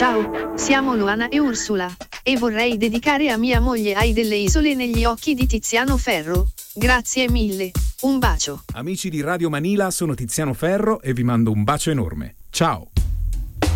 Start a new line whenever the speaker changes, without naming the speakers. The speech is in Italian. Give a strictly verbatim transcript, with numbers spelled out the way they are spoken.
Ciao, siamo Luana e Ursula, e vorrei dedicare a mia moglie Ai delle isole negli occhi di Tiziano Ferro. Grazie mille, un bacio.
Amici di Radio Manila, sono Tiziano Ferro e vi mando un bacio enorme. Ciao!